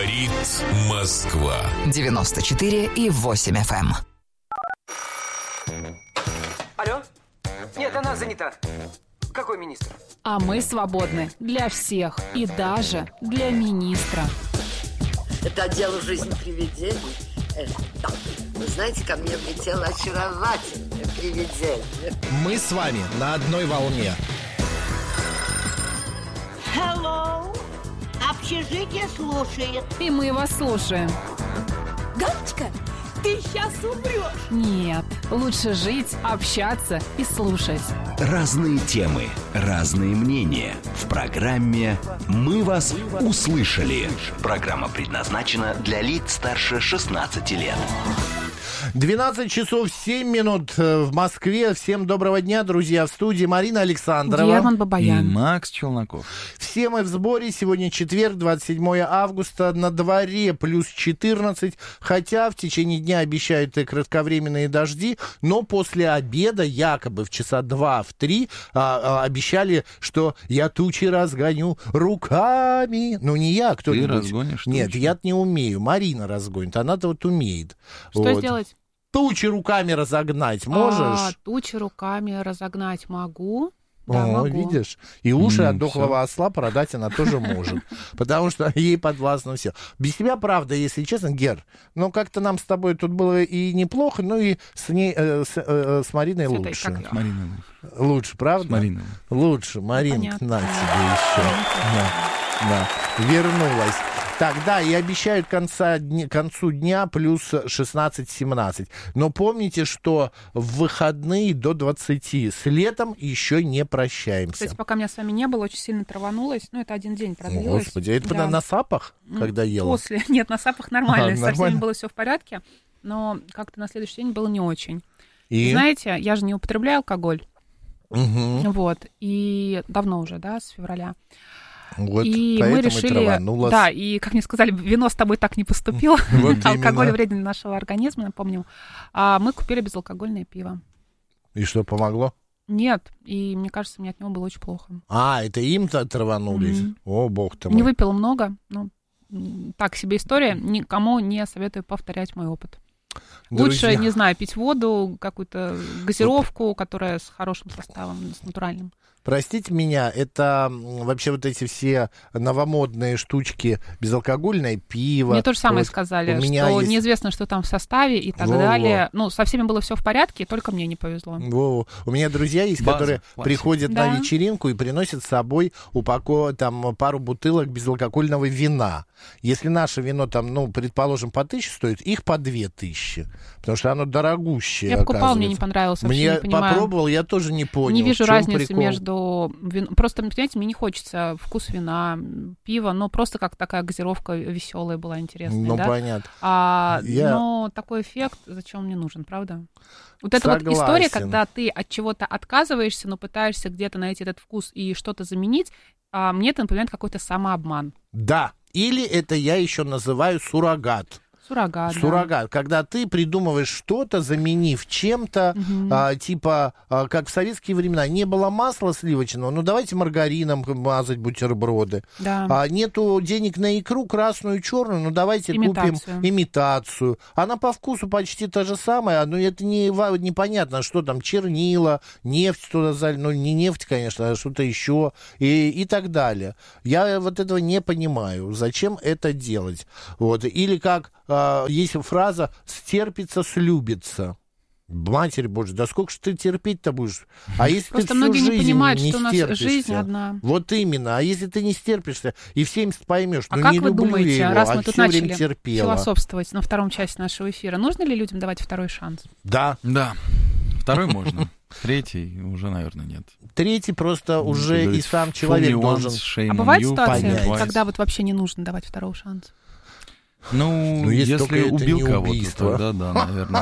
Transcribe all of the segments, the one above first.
Говорит Москва. 94,8 FM. Алло? Нет, она занята. Какой министр? А мы свободны для всех и даже для министра. Это отдел «Жизнь привидений». Да. Вы знаете, ко мне влетело очаровательное привидение. Мы с вами на одной волне. Hello. Общежитие слушает. И мы вас слушаем. Галочка, ты сейчас умрешь. Нет, лучше жить, общаться и слушать. Разные темы, разные мнения. В программе «Мы вас услышали». Программа предназначена для лиц старше 16 лет. 12 часов 7 минут в Москве. Всем доброго дня, друзья. В студии Марина Александрова. Герман Бабаян. И Макс Челноков. Все мы в сборе. Сегодня четверг, 27 августа. На дворе плюс 14. Хотя в течение дня обещают и кратковременные дожди. Но после обеда, якобы в часа 2-3, обещали, что я тучи разгоню руками. Ну, не я, кто-нибудь. Ты разгонишь тучи? Нет, я не умею. Марина разгонит. Она-то вот умеет. Что вот. сделать? Тучи руками разогнать можешь? Тучи руками разогнать могу. Да, О, могу. видишь? И уши от дохлого всё. осла продать она тоже может. Потому что ей подвластно все. Без тебя, правда, если честно, Гер, ну как-то нам с тобой тут было и неплохо, ну и с ней, с Мариной С этой, лучше. как её? Марина. Лучше, правда? С Мариной. Лучше. Маринка, понятно. на тебе еще. Да. Вернулась. Так, да, и обещают к концу дня плюс 16-17. Но помните, что в выходные до 20. С летом еще не прощаемся. Кстати, пока меня с вами не было, очень сильно траванулась. Ну, это один день О, продлилось. Господи, это Да. на сапах, когда ела? После. Нет, на сапах нормально. Со нормально. всеми было все в порядке. Но как-то на следующий день было не очень. И? Знаете, я же не употребляю алкоголь. Угу. Вот. И давно уже, да, с февраля. Вот, И поэтому мы и решили, траванулась. да, и, как мне сказали, вино с тобой так не поступило. Вот Алкоголь именно. вреден для нашего организма, напомним. А мы купили безалкогольное пиво. И что, помогло? Нет, и мне кажется, мне от него было очень плохо. А, это им-то траванулись? Мгм. О, бог ты Не мой. выпила много, но так себе история. Никому не советую повторять мой опыт. Друзья, Лучше, не знаю, пить воду, какую-то газировку, которая с хорошим составом, с натуральным. простите меня, это вообще вот эти все новомодные штучки, безалкогольное пиво. Мне то же самое Вот сказали, у меня что есть- неизвестно, что там в составе и так Во-во. далее. Ну, со всеми было все в порядке, только мне не повезло. Во, у меня друзья есть, База, которые классика. приходят Да. на вечеринку и приносят с собой там пару бутылок безалкогольного вина. Если наше вино там, ну, предположим, по 1000 стоит, их по 2000, потому что оно дорогущее, Я покупала, мне не оказывается. понравилось, вообще Мне не понимаю. попробовал, я тоже не понял. Не в вижу чём разницы прикол. между... Просто, понимаете, мне не хочется вкус вина, пива, но просто как такая газировка веселая была, интересная, Ну, да? понятно. Я- Но такой эффект зачем он мне нужен, правда? Вот эта вот Согласен. история, когда ты от чего-то отказываешься, но пытаешься где-то найти этот вкус и что-то заменить, мне это напоминает какой-то самообман. Да, или это я еще называю суррогат. Суррогат, да. Суррогат, когда ты придумываешь что-то, заменив чем-то, как в советские времена, не было масла сливочного, ну давайте маргарином мазать бутерброды. Да. Нету денег на икру красную, черную, ну давайте Имитацию. купим имитацию. Она по вкусу почти та же самая, но это непонятно, что там, чернила, нефть туда залили, ну не нефть, конечно, а что-то еще и так далее. Я вот этого не понимаю, зачем это делать. Вот. Или как есть фраза «стерпится, слюбится». Матерь Божья, да сколько ж ты терпеть-то будешь? А если Просто ты всю многие не жизнь понимают, не что у нас стерпишься? жизнь одна. Вот именно. А если ты не стерпишься и в 70 поймешь, А ну как не вы люблю думаете, я его, раз а мы тут все время начали терпела. философствовать на втором части нашего эфира, нужно ли людям давать второй шанс? Да. Да. Второй можно. Третий уже, наверное, нет. Третий просто уже Как и говорится, сам full человек me должен... once, shame А on бывают you, ситуации, понять. когда вот вообще не нужно давать второго шанса? Ну, если только если это убил не кого-то, убийство. тогда да, наверное.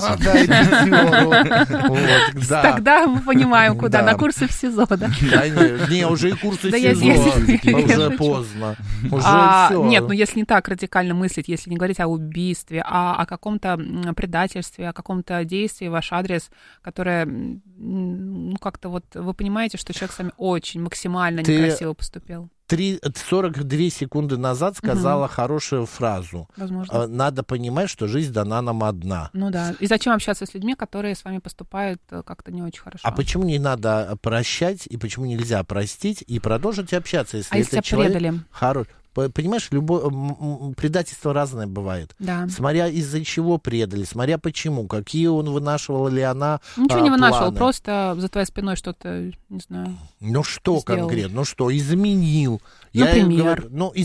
Тогда мы понимаем, куда, Да. на курсы в СИЗО, да? Не, уже и курсы Да я СИЗО, уже шучу. поздно. Уже все. Нет, ну если не так радикально мыслить, если не говорить о убийстве, а о каком-то предательстве, о каком-то действии в ваш адрес, которое, ну как-то вот, вы понимаете, что человек с вами очень максимально Ты- некрасиво поступил. 42 секунды назад сказала хорошую фразу. Возможно. Надо понимать, что жизнь дана нам одна. Ну да. И зачем общаться с людьми, которые с вами поступают как-то не очень хорошо? А почему не надо прощать, и почему нельзя простить и продолжить общаться, если если этот человек предали? хороший? Понимаешь, предательство разное бывает. Да. Смотря из-за чего предали, смотря почему, какие он вынашивал или она Ничего не вынашивал, планы. просто за твоей спиной что-то, не знаю. Ну что сделал. конкретно? Ну что, изменил? Например?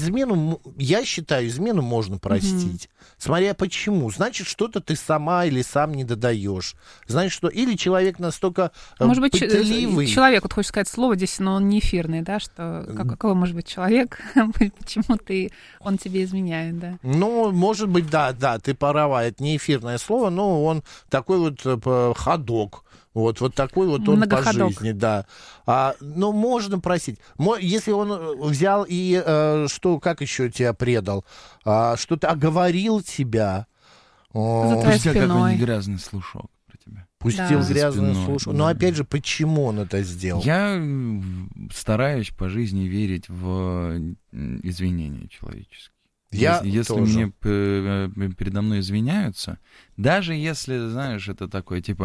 Я считаю, измену можно простить. Смотря почему. Значит, что-то ты сама или сам не додаешь. Значит, что или человек настолько может быть, пытливый. человек, вот хочешь сказать слово здесь, но он не эфирный, да, что какой может быть человек, почему он тебе изменяет, да? Ну, может быть, да, ты права, это не эфирное слово, но он такой вот ходок. Вот такой вот он по жизни, да. Но можно просить. Если он взял и как еще тебя предал, что-то оговорил тебя. За твоей Пустил спиной. какой-нибудь грязный слушок про тебя. Пустил Да. грязную За спиной, слушку. да. Но опять же, почему он это сделал? Я стараюсь по жизни верить в извинения человеческие. Если тоже. мне передо мной извиняются, даже если, знаешь, это такое, типа,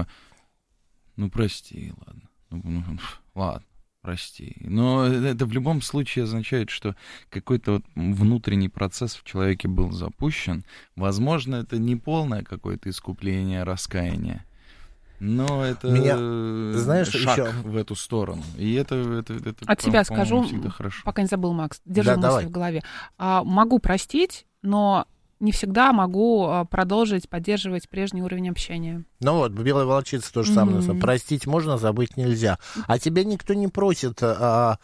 ну, прости, ладно, ладно, прости. Но это в любом случае означает, что какой-то вот внутренний процесс в человеке был запущен. Возможно, это не полное какое-то искупление, раскаяние, но это знаешь, шаг еще в эту сторону. И это От себя по-моему, скажу, всегда хорошо. пока не забыл, Макс, держи Да, мысль давай. в голове. Могу простить, но не всегда могу продолжить поддерживать прежний уровень общения. Ну вот, белая волчица то же самое. Простить можно, забыть нельзя. А тебя никто не просит к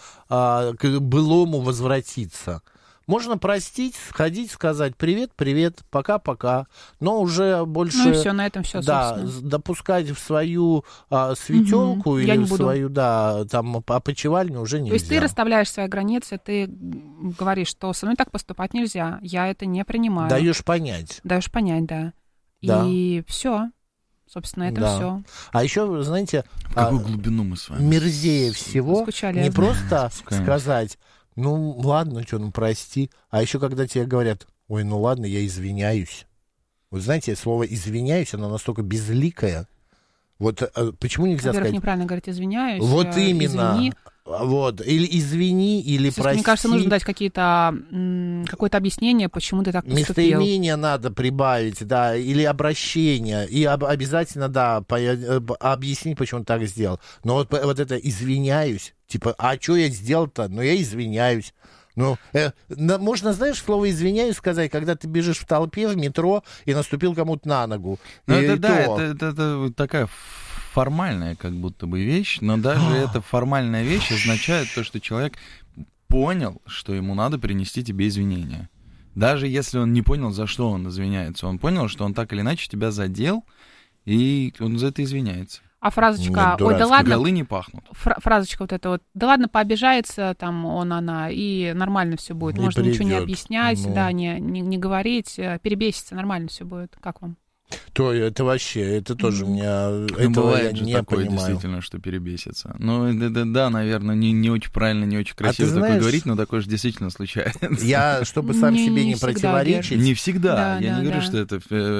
былому возвратиться. Можно простить, сходить, сказать привет, пока-пока, но уже больше... Ну и все, на этом все, Да, собственно. допускать в свою светелку Я или не в буду. свою, там, опочивальню уже нельзя. То есть ты расставляешь свои границы, ты говоришь, что со мной так поступать нельзя, я это не принимаю. Даешь понять. Даешь понять, да. Да. И все. Собственно, это Да. все. А еще, знаете, В какую глубину мы с вами? мерзее всего Скучали. не просто Конечно. сказать, ну ладно, что, ну прости, а еще когда тебе говорят, ой, ну ладно, я извиняюсь. Вот знаете, слово извиняюсь, оно настолько безликое. Вот почему нельзя Во-первых, сказать? неправильно говорить извиняюсь. Вот именно. Извини. Вот. Или извини, или То есть, прости. мне кажется, нужно дать какое-то объяснение, почему ты так поступил. Местоимение надо прибавить, да, или обращение. И обязательно, да, объяснить, почему он так сделал. Но вот это извиняюсь, типа, а что я сделал-то? Ну, я извиняюсь. Ну, можно, знаешь, слово «извиняюсь» сказать, когда ты бежишь в толпе, в метро и наступил кому-то на ногу. Ну, И это вот такая формальная как будто бы вещь, но даже эта формальная вещь означает то, что человек понял, что ему надо принести тебе извинения. Даже если он не понял, за что он извиняется, он понял, что он так или иначе тебя задел, и он за это извиняется. А фразочка, Нет, ой, да дурацкая. ладно, Голы не пахнут. фразочка вот эта вот, да ладно, пообижается там она, и нормально все будет. И Можно ничего не придет. объяснять, Ну. да, не говорить, перебесится, нормально все будет. Как вам? То это вообще, это тоже меня, Ну, этого я бывает же не такое, понимаю. действительно, что перебесится. Ну, да, наверное, не очень правильно, не очень красиво ты такое знаешь, говорить, но такое же действительно случается. Я, чтобы сам Не- себе не не всегда, противоречить, Не всегда. Да, Я да, не говорю, да. что это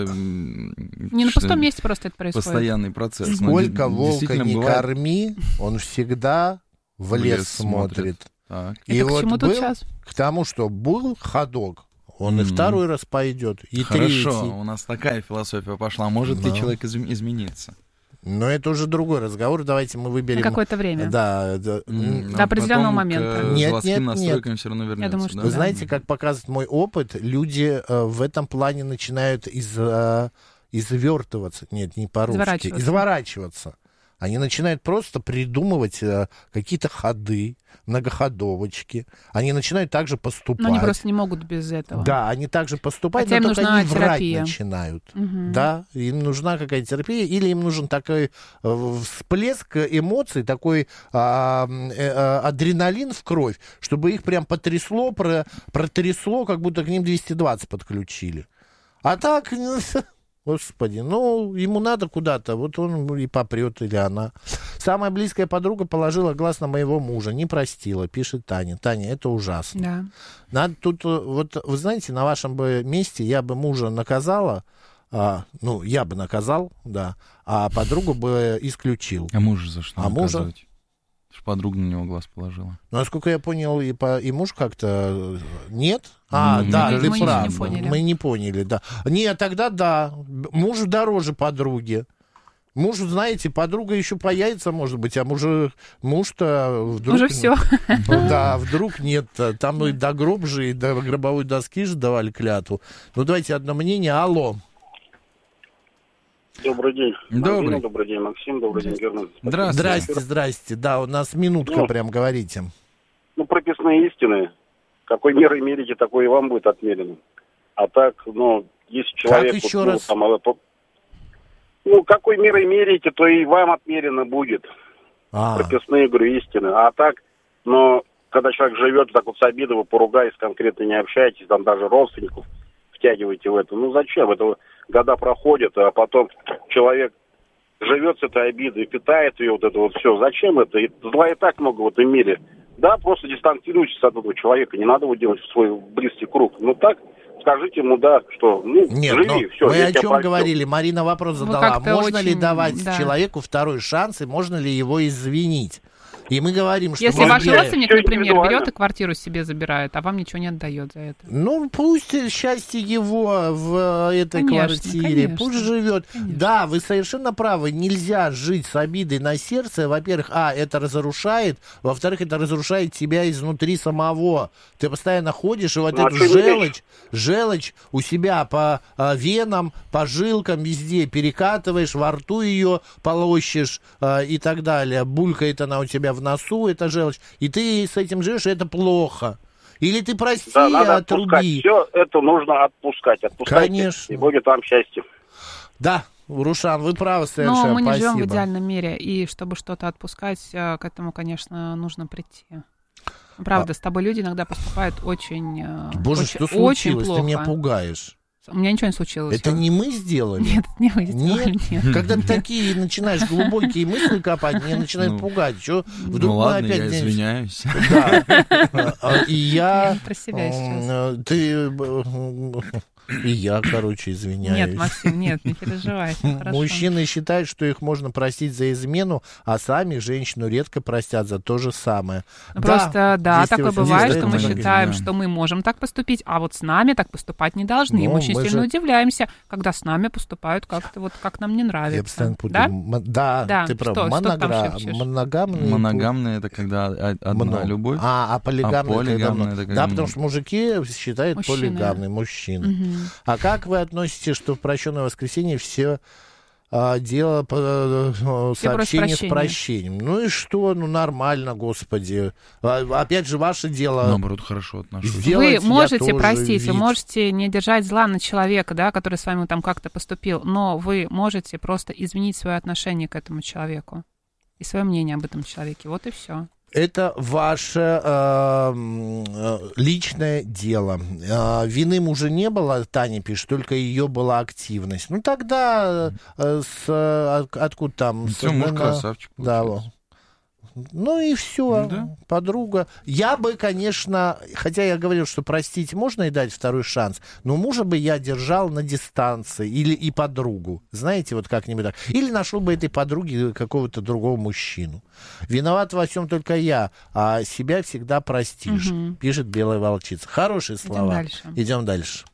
Не на пустом месте просто это происходит. постоянный процесс. но сколько волка действительно не бывает. корми, он всегда в лес смотрит. Так. Это И к вот чему тут был, сейчас? к тому, что был ходок, он и Мгм. второй раз пойдет, и Хорошо, третий. у нас такая философия пошла. Может Да. ли человек измениться? Но это уже другой разговор. Давайте мы выберем... На какое-то время. Да, До определенного потом момента. К Нет, заводским нет, настройкам все равно вернется. думаю, что Вы да. знаете, как показывает мой опыт, люди в этом плане начинают извертываться. Нет, не по-русски. Изворачиваться. Они начинают просто придумывать какие-то ходы, многоходовочки. Они начинают также поступать. Но они просто не могут без этого. Да, они также поступают, Хотя но им только нужна они врать терапия. начинают. Мгм. Да, им нужна какая-то терапия, или им нужен такой всплеск эмоций, такой адреналин в кровь, чтобы их прям потрясло, протрясло, как будто к ним 220 подключили. А так, Господи, ну, ему надо куда-то, вот он и попрет, или она. Самая близкая подруга положила глаз на моего мужа, не простила, пишет Таня. Таня, это ужасно. Да. Надо тут, вот, вы знаете, на вашем бы месте я бы мужа наказала, я бы наказал, да, а подругу бы исключил. А мужа за что наказывать? Мужа? Что подруга на него глаз положила. Ну, насколько я понял, и муж как-то нет. Да, ты мы прав. не поняли. Мы не поняли, да. Нет, тогда да. Мужу дороже подруги. Мужу, знаете, подруга еще по яйцам, может быть, а муж-то вдруг... Уже все. Да, вдруг нет. Там и до гроб же, и до гробовой доски же давали клятву. Ну, давайте одно мнение. Алло. Добрый день. Добрый. Добрый день, Максим. Добрый день, Герман. Здрасте. Да, у нас минутка прям, говорите. Прописные истины. Какой мерой мерите, такой и вам будет отмерено. А так, если человек... Как еще раз? Какой мерой мерите, то и вам отмерено будет. Прописные, говорю, истины. А так, когда человек живет так вот с обидой, вы поругаясь, конкретно не общаетесь, там даже родственников втягиваете в это. Зачем? Это года проходят, а потом человек живет с этой обидой, питает ее, вот это вот все. Зачем это? И зла и так много в этом мире. Да, просто дистанцируйтесь от этого человека, не надо его делать в свой близкий круг. Так, скажите ему, да, что, Нет, живи, все. Мы о чем говорили? Марина вопрос задала. Можно ли давать да. человеку второй шанс, и можно ли его извинить? И мы говорим, что... Если ваш родственник, например, берет и квартиру себе забирает, а вам ничего не отдает за это. Пусть счастье его в этой квартире, конечно. пусть живет. Конечно. Да, вы совершенно правы, нельзя жить с обидой на сердце. Во-первых, это разрушает, во-вторых, это разрушает тебя изнутри самого. Ты постоянно ходишь, и вот эту желчь у себя по венам, по жилкам везде перекатываешь, во рту ее полощешь и так далее. Булькает она у тебя в носу, эта желчь, и ты с этим живешь, и это плохо. Или ты прости, да, надо отруби. Отпускать. Все это нужно отпускать. Конечно. И будет вам счастье. Да, Рушан, вы правы совершенно. Но мы не Спасибо. живем в идеальном мире, и чтобы что-то отпускать, к этому, конечно, нужно прийти. Правда, с тобой люди иногда поступают очень Боже, очень, что случилось? очень плохо. Ты меня пугаешь. У меня ничего не случилось. Это не мы сделали? Нет, не вы сделали. Нет? Когда ты такие начинаешь глубокие мысли копать, меня начинает пугать. Что, вдруг ладно, мы опять я извиняюсь. Да. И я... Про себя сейчас. И я, извиняюсь. Нет, Максим, нет, не переживай. Мужчины считают, что их можно простить за измену, а сами женщину редко простят за то же самое. Просто, да, такое бывает, что мы так, считаем, да. что мы можем так поступить, а вот с нами так поступать не должны. И мы очень сильно удивляемся, когда с нами поступают как-то вот как нам не нравится. Я постоянно путаю. Да, ты прав. Моногамные — это когда одна любовь. А полигамные — это когда... Да, потому что мужики считают полигамные мужчины. А как вы относитесь, что в прощенное воскресенье все дело сообщение с прощением? Ну и что? Нормально, господи. Опять же, ваше дело. Наоборот, хорошо отношусь. Вы можете простить, вы можете не держать зла на человека, да, который с вами там как-то поступил, но вы можете просто изменить свое отношение к этому человеку и свое мнение об этом человеке. Вот и все. Это ваше личное дело. Вины мужа не было, Таня пишет, только ее была активность. Тогда откуда там? Все, муж красавчик. Да. Ну и все, да. Подруга. Я бы, конечно, хотя я говорил, что простить можно и дать второй шанс, но мужа бы я держал на дистанции или и подругу, знаете, вот как-нибудь так. Или нашел бы этой подруге какого-то другого мужчину. Виноват во всем только я, а себя всегда простишь, пишет Белая волчица. Хорошие слова. Идем дальше.